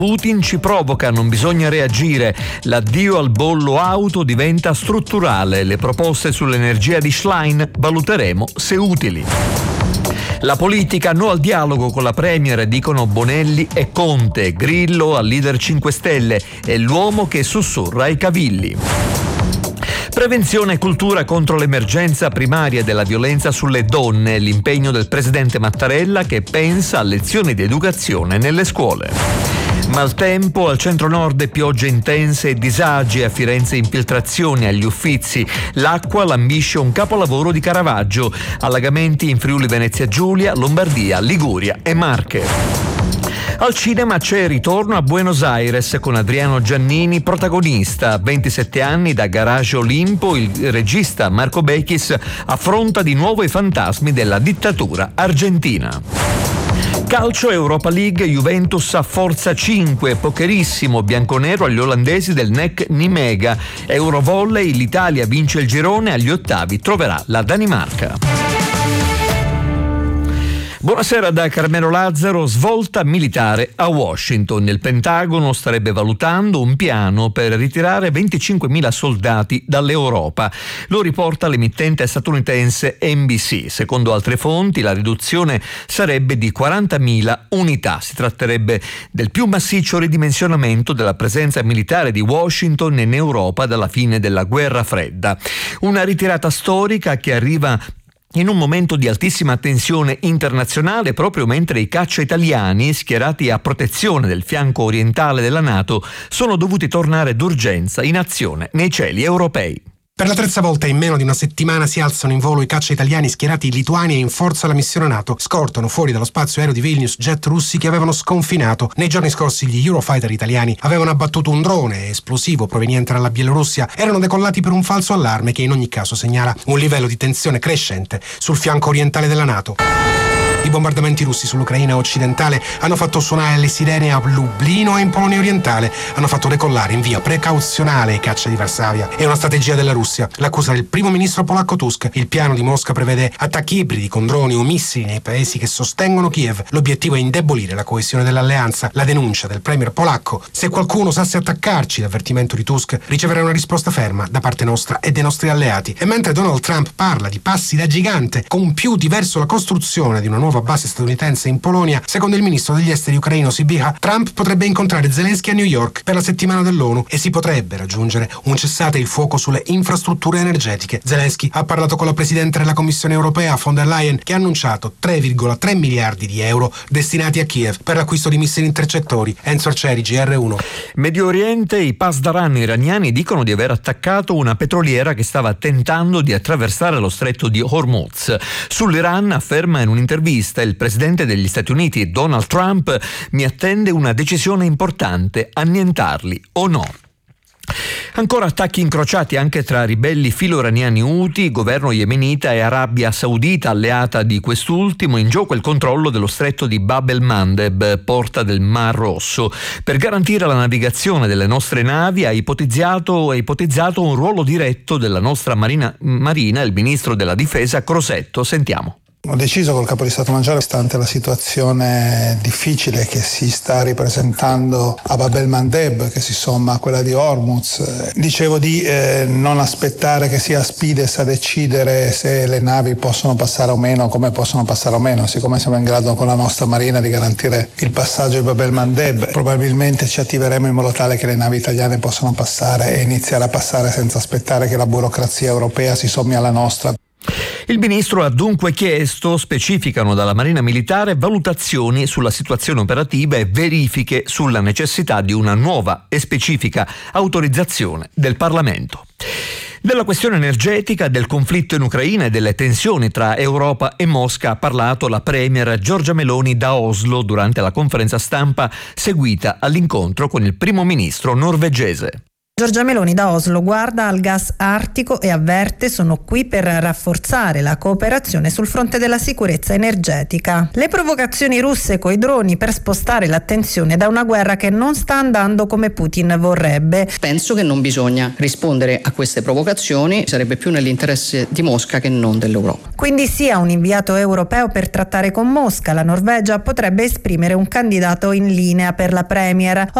Putin ci provoca, non bisogna reagire. L'addio al bollo auto diventa strutturale. Le proposte sull'energia di Schlein valuteremo se utili. La politica, no al dialogo con la Premier, dicono Bonelli e Conte. Grillo al leader 5 Stelle, è l'uomo che sussurra ai cavilli. Prevenzione e cultura contro l'emergenza primaria della violenza sulle donne, l'impegno del presidente Mattarella che pensa a lezioni di educazione nelle scuole. Maltempo, al centro-nord piogge intense e disagi, a Firenze infiltrazioni agli Uffizi, l'acqua lambisce un capolavoro di Caravaggio, allagamenti in Friuli Venezia Giulia, Lombardia, Liguria e Marche. Al cinema c'è Ritorno a Buenos Aires con Adriano Giannini protagonista. 27 anni da Garage Olimpo, il regista Marco Bechis affronta di nuovo i fantasmi della dittatura argentina. Calcio Europa League, Juventus a forza 5, pocherissimo bianconero agli olandesi del NEC Nimega. Eurovolley, l'Italia vince il girone, agli ottavi troverà la Danimarca. Buonasera da Carmelo Lazzaro. Svolta militare a Washington. Il Pentagono starebbe valutando un piano per ritirare 25.000 soldati dall'Europa. Lo riporta l'emittente statunitense NBC. Secondo altre fonti, la riduzione sarebbe di 40.000 unità. Si tratterebbe del più massiccio ridimensionamento della presenza militare di Washington in Europa dalla fine della Guerra Fredda. Una ritirata storica che arriva in un momento di altissima tensione internazionale, proprio mentre i caccia italiani, schierati a protezione del fianco orientale della NATO, sono dovuti tornare d'urgenza in azione nei cieli europei. Per la terza volta in meno di una settimana si alzano in volo i caccia italiani schierati in Lituania in forza alla missione NATO. Scortano fuori dallo spazio aereo di Vilnius jet russi che avevano sconfinato. Nei giorni scorsi gli Eurofighter italiani avevano abbattuto un drone esplosivo proveniente dalla Bielorussia. Erano decollati per un falso allarme che in ogni caso segnala un livello di tensione crescente sul fianco orientale della NATO. I bombardamenti russi sull'Ucraina occidentale hanno fatto suonare le sirene a Lublino e in Polonia orientale. Hanno fatto decollare in via precauzionale i caccia di Varsavia. È una strategia della Russia. L'accusa del primo ministro polacco Tusk. Il piano di Mosca prevede attacchi ibridi con droni o missili nei paesi che sostengono Kiev. L'obiettivo è indebolire la coesione dell'alleanza. La denuncia del premier polacco. Se qualcuno osasse attaccarci, l'avvertimento di Tusk, riceverà una risposta ferma da parte nostra e dei nostri alleati. E mentre Donald Trump parla di passi da gigante compiuti verso la costruzione di una nuova base statunitense in Polonia, secondo il ministro degli esteri ucraino Sybiha, Trump potrebbe incontrare Zelensky a New York per la settimana dell'ONU e si potrebbe raggiungere un cessate il fuoco sulle infrastrutture energetiche. Zelensky ha parlato con la presidente della Commissione europea von der Leyen, che ha annunciato 3,3 miliardi di euro destinati a Kiev per l'acquisto di missili intercettori. Enzo Arcieri, GR1. Medio Oriente, i pasdaran iraniani dicono di aver attaccato una petroliera che stava tentando di attraversare lo stretto di Hormuz. Sull'Iran afferma in un'intervista il presidente degli Stati Uniti Donald Trump: mi attende una decisione importante, annientarli o no. Ancora attacchi incrociati anche tra ribelli filo-iraniani Houthi, governo yemenita e Arabia Saudita alleata di quest'ultimo, in gioco il controllo dello stretto di Bab el-Mandeb, porta del Mar Rosso. Per garantire la navigazione delle nostre navi ha ipotizzato un ruolo diretto della nostra marina il ministro della difesa Crosetto. Sentiamo. Ho deciso col capo di Stato Maggiore, stante la situazione difficile che si sta ripresentando a Bab el-Mandeb, che si somma a quella di Hormuz, dicevo di non aspettare che sia Spides a decidere se le navi possono passare o meno, come possono passare o meno. Siccome siamo in grado con la nostra marina di garantire il passaggio di Bab el-Mandeb, probabilmente ci attiveremo in modo tale che le navi italiane possano passare e iniziare a passare senza aspettare che la burocrazia europea si sommi alla nostra. Il ministro ha dunque chiesto, specificano dalla Marina Militare, valutazioni sulla situazione operativa e verifiche sulla necessità di una nuova e specifica autorizzazione del Parlamento. Della questione energetica, del conflitto in Ucraina e delle tensioni tra Europa e Mosca ha parlato la premier Giorgia Meloni da Oslo durante la conferenza stampa seguita all'incontro con il primo ministro norvegese. Giorgia Meloni da Oslo guarda al gas artico e avverte: sono qui per rafforzare la cooperazione sul fronte della sicurezza energetica. Le provocazioni russe coi droni per spostare l'attenzione da una guerra che non sta andando come Putin vorrebbe. Penso che non bisogna rispondere a queste provocazioni, sarebbe più nell'interesse di Mosca che non dell'Europa. Quindi sia un inviato europeo per trattare con Mosca. La Norvegia potrebbe esprimere un candidato in linea per la Premier.